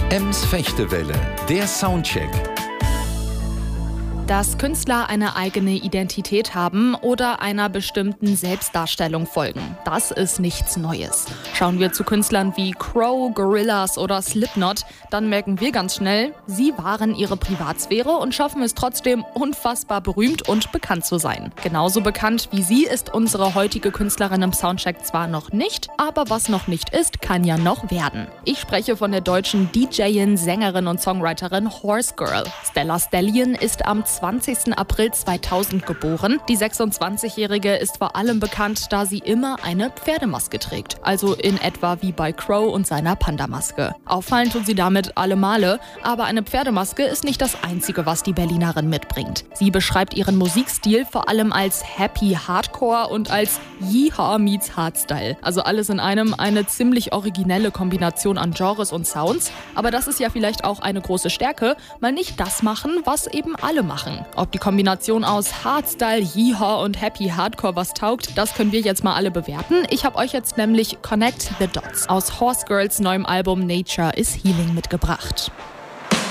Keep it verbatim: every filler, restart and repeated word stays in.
Ems Fechtewelle, der Soundcheck. Dass Künstler eine eigene Identität haben oder einer bestimmten Selbstdarstellung folgen, das ist nichts Neues. Schauen wir zu Künstlern wie Crow, Gorillaz oder Slipknot, dann merken wir ganz schnell, sie wahren ihre Privatsphäre und schaffen es trotzdem, unfassbar berühmt und bekannt zu sein. Genauso bekannt wie sie ist unsere heutige Künstlerin im Soundcheck zwar noch nicht, aber was noch nicht ist, kann ja noch werden. Ich spreche von der deutschen D J-in, Sängerin und Songwriterin Horse Girl. Stella Stallion ist am zwanzigsten April zweitausend geboren. Die sechsundzwanzigjährige ist vor allem bekannt, da sie immer eine Pferdemaske trägt. Also in etwa wie bei Crow und seiner Pandamaske. Auffallen tut sie damit alle Male, aber eine Pferdemaske ist nicht das Einzige, was die Berlinerin mitbringt. Sie beschreibt ihren Musikstil vor allem als Happy Hardcore und als Yeehaw meets Hardstyle. Also alles in einem, eine ziemlich originelle Kombination an Genres und Sounds. Aber das ist ja vielleicht auch eine große Stärke, mal nicht das machen, was eben alle machen. Ob die Kombination aus Hardstyle, Yeehaw und Happy Hardcore was taugt, das können wir jetzt mal alle bewerten. Ich habe euch jetzt nämlich Connect the Dots aus Horse Girls neuem Album Nature is Healing mitgebracht.